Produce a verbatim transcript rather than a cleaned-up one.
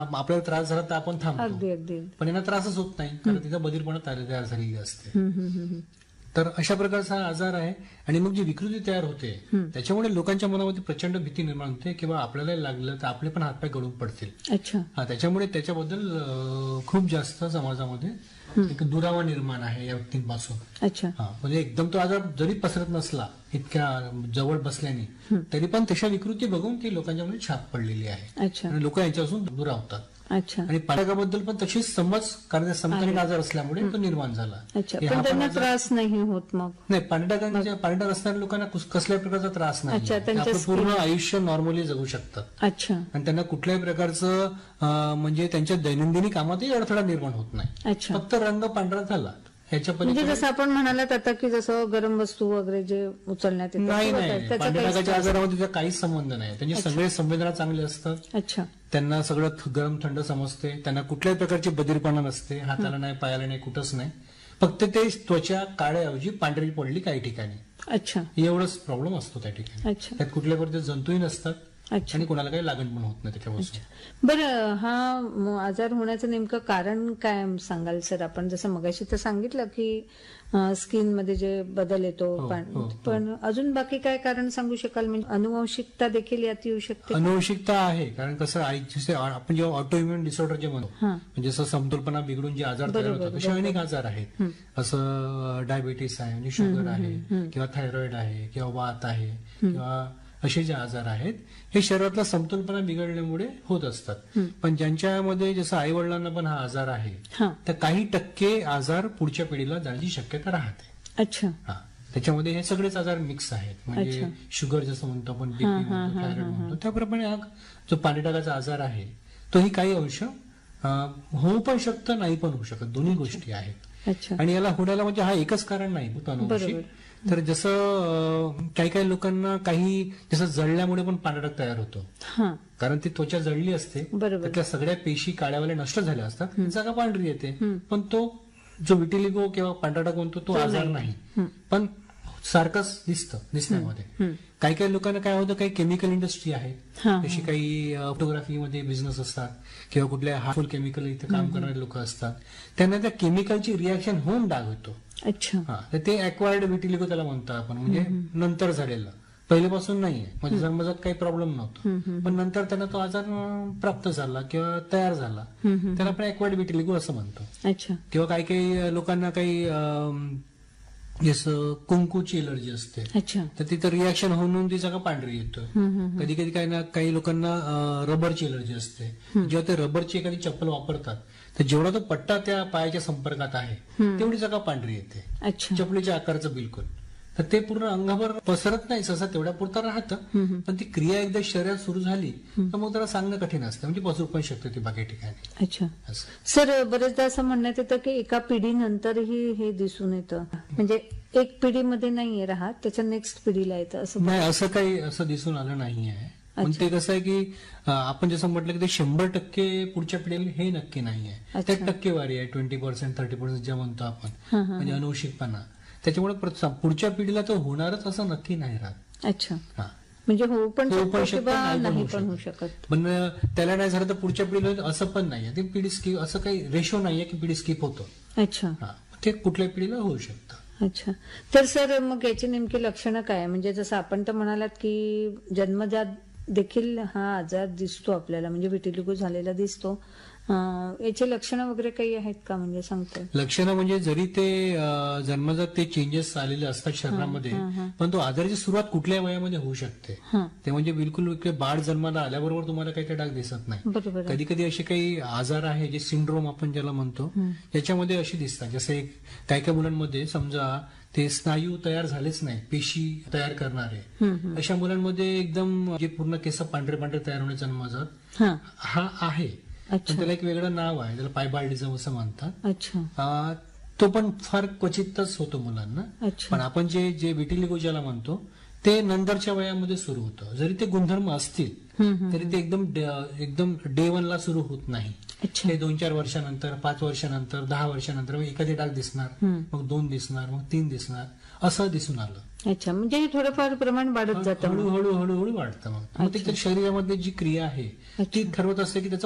आपल्याला त्रास झाला तर आपण थांबतो, अगदी अगदी पण यांना त्रासच होत नाही कारण तिथं बधीरपणा तयार झालेली असते. हम्म, हम्म, हम्म. तर अशा प्रकारचा हा आजार आहे. आणि मग जी विकृती तयार होते त्याच्यामुळे लोकांच्या मनामध्ये प्रचंड भीती निर्माण होते किंवा आपल्याला लागलं तर आपले पण हातपाय गळून पडतील. अच्छा. हा त्याच्यामुळे त्याच्याबद्दल अं, खूप जास्त समाजामध्ये एक दुरावा निर्माण आहे या व्यक्तींपासून. अच्छा. हा म्हणजे एकदम तो आजार जरी पसरत नसला इतक्या जवळ बसल्याने तरी पण तशा विकृती बघून ती लोकांच्या मध्ये छाप पडलेली आहे अच्छा. आणि लोक यांच्यापासून दुरावतात. अच्छा. आणि पांडुरंगाबद्दल पण तशीच समज, कारण त्या समकालीन आजार असल्यामुळे तो निर्माण झाला. अच्छा. की पण हा त्यांना आजार- त्रास नाही होत मग? नाही, पांडुरंगाच्या पांडुरंग असणाऱ्या लोकांना कुस- कसल्याही प्रकारचा त्रास नाही. अच्छा, त्यांच्या आपलं पूर्ण skin- आयुष्य नॉर्मली जगू शकतात अच्छा. आणि त्यांना कुठल्याही प्रकारचं अं, म्हणजे त्यांच्या दैनंदिन कामातही अडथळा निर्माण होत नाही. अच्छा. फक्त रंग पांढरा झाला ह्याच्या म्हणजे पलीकडे जसं आपण म्हणालात आता की जसं गरम वस्तू वगैरे जे उचलण्यात येतात नाही किंवा नाही त्याचा काही पांडुरंगाच्या त्रास- आजारामध्ये त्याचा काहीच संबंध नाही. त्यांचे सगळे संवेदना चांगले असतात. अच्छा. त्यांना सगळं थ- गरम थंड समजते. त्यांना कुठल्याही प्रकारची बधीरपणा नसते. हाताला नाही, पायाला नाही, कुठंच नाही. फक्त ते त्वचा काळ्याऐवजी पांढरी पडली काही ठिकाणी, अच्छा. एवढंच प्रॉब्लेम असतो त्या ठिकाणी. अच्छा. त्यात कुठल्या प्रकारचे जंतूही नसतात अच्छा. आणि कोणाला काही लागण पण होत नाही त्याच्यापासून. बरं, हा म- आजार होण्याचं नेमकं कारण काय सांगाल सर? आपण जसं मगाशी तर सांगितलं की स्किन मध्ये जे बदल येतो, हो, पण हो, हो. पण अजून बाकी काय कारण सांगू शकाल? म्हणजे अनुवंशिकता देखील यात येऊ शकते? अनुवंशिकता आहे, कारण कसं आई जसे आपण जेव्हा ऑटोइम्युन डिसऑर्डर जे म्हणतो, हा. म्हणजे जसं समतोलपणा बिघडून जे आजार तयार बरोबर, होतात तसे बरोबर. अनेक आजार आहेत. असं डायबिटीस आहे, म्हणजे शुगर आहे किंवा थायरॉइड आहे किंवा वात आहे किंवा असे जे आजार आहेत हे शरीरातला समतोलपणा बिघडल्यामुळे होत असतात. पण ज्यांच्यामध्ये जसं आई वडिलांना पण हा आजार आहे हा. तर काही टक्के आजार पुढच्या पिढीला जाण्याची शक्यता राहते. अच्छा. हा त्याच्यामध्ये हे सगळेच आजार मिक्स आहेत. म्हणजे अच्छा. शुगर जसं म्हणतो आपण, बीपी हा, हा, म्हणतो, हा, थायरॉइड हा, म्हणतो, त्याप्रमाणे हा जो पांढऱ्याडागाचा आजार आहे तोही काही अंश अं, होऊ पण शकतं, नाही पण होऊ शकत. दोन्ही गोष्टी आहेत. अच्छा. आणि याला होण्याला म्हणजे हा एकच कारण नाही अनुवंशिक. बरोबर. तर जसं अं, काही काही लोकांना काही जसं जळल्यामुळे पण पांढरडाग तयार होतो, हा. कारण ती त्वचा जळली असते, बरोबर. त्यातल्या सगळ्या पेशी काळ्यावाल्या नष्ट झाल्या असतात, जागा पांढरी येते. पण तो जो विटिलिगो किंवा पांढरडाग म्हणतो तो आजार नाही, पण सारखंच दिसतं दिसण्यामध्ये. काही काही लोकांना काय होतं, काही केमिकल इंडस्ट्री आहे, हा, हा. जशी काही फोटोग्राफीमध्ये बिझनेस असतात किंवा कुठल्या हार्मफुल केमिकल इथे काम करणारे लोक असतात, त्यांना त्या केमिकलची रिॲक्शन होऊन डाग होतो. अच्छा. हा तर ते अक्वायर्ड विटिलिगो त्याला म्हणतो आपण, म्हणजे नंतर झालेलं, पहिल्यापासून नाहीये. म्हणजे जन्मजात काही प्रॉब्लेम नव्हता, पण नंतर त्यांना तो आजार अं, प्राप्त झाला किंवा तयार झाला, त्याला आपण अक्वायर्ड विटिलिगो असं म्हणतो. अच्छा. किंवा काही काही लोकांना काही अं, जसं कुंकूची एलर्जी असते, अच्छा. तर तिथं रिॲक्शन होऊन ती जागा पांढरी येतो. कधी कधी काही ना काही लोकांना अं, रबरची एलर्जी असते. जेव्हा ते रबरची एखादी चप्पल वापरतात तर जेवढा तो पट्टा त्या पायाच्या संपर्कात आहे तेवढी जागा पांढरी येते, अच्छा. चपलीच्या आकाराचं बिलकुल. तर ते पूर्ण अंगावर पसरत नाही, सहसा तेवढ्या पुरता राहतं, पण ती क्रिया एकदा शरीरात सुरू झाली तर मग त्याला सांगणं कठीण असतं, म्हणजे पसरू पण शकते ती बाकी ठिकाणी. अच्छा. असं. सर, बरेचदा असं म्हणण्यात येतं की एका पिढीनंतरही हे दिसून येतं, म्हणजे एक पिढीमध्ये नाहीये राहत, त्याच्या नेक्स्ट पिढीला येतं असं? नाही, असं काही असं दिसून आलं नाही आहे. पण ते कसं आहे की अं, आपण जसं म्हटलं की ते शंभर टक्के पुढच्या पिढीला हे नक्की नाही आहे. त्यात टक्केवारी आहे, ट्वेंटी पर्सेंट थर्टी पर्सेंट जे म्हणतो आपण, म्हणजे अनुवंशिकपणा. त्याच्यामुळे प्र- पुढच्या पिढीला तो होणारच असं नक्की नाही राहत. अच्छा. हा म्हणजे होऊ पण होऊ पण शकतो शकतं, किंवा नाही पण नाही होऊ पण होऊ शकतं. शकत. पण त्याला नाही झालं तर पुढच्या पिढीला होईल असं पण नाहीये. ते पिढी स्किप, असं काही रेशो नाहीये की पिढी स्किप होतो. अच्छा. हा ते कुठल्या पिढीला होऊ शकतं. अच्छा. तर सर, मग याची नेमकी लक्षणं काय? म्हणजे जसं आपण तर म्हणालात की जन्मजात देखील हा आजार दिसतो आपल्याला, म्हणजे विटिलिगो झालेला दिसतो. अं, याची लक्षणं वगैरे काही आहेत का, म्हणजे सांगतो? लक्षणं म्हणजे जरी ते अं, जन्मजात ते चेंजेस आलेले असतात शरीरामध्ये, पण तो आजाराची सुरुवात कुठल्या वयामध्ये होऊ शकते. हा. ते म्हणजे बिलकुल इकडे बाळ जन्माला आल्याबरोबर तुम्हाला काही काही डाग दिसत नाही. बरोबर आहे. कधी कधी असे काही आजार आहे जे सिंड्रोम आपण ज्याला म्हणतो, याच्यामध्ये असे दिसतात. जसं एक काही काही मुलांमध्ये समजा ते स्नायू तयार झालेच नाही, पेशी तयार करणारे, अशा मुलांमध्ये एकदम जे पूर्ण केस पांढरे पांढरे तयार होणे जन्मजात हा. हा आहे. पण अच्छा. त्याला एक वेगळं नाव आहे, त्याला पायबाल्डिझम असं म्हणतात. अच्छा. अं, तो पण फार क्वचितच होतो मुलांना. अच्छा. पण आपण जे जे विटिलिगो ज्याला म्हणतो ते नंतरच्या वयामध्ये सुरू होतं. जरी ते गुणधर्म असतील तरी ते एकदम डे- एकदम डे वन ला सुरू होत नाही. अच्छा. ते दोन चार वर्षानंतर, पाच वर्षानंतर, दहा वर्षानंतर मग एखादी डाग दिसणार, मग दोन दिसणार, मग तीन दिसणार, असं दिसून आलं. अच्छा. म्हणजे हे थोडंफार प्रमाण वाढत जातं. हळूहळू हळूहळू वाढतं. मग मग त्याच्या शरीरामध्ये जी क्रिया आहे ती ठरवत असते की त्याचं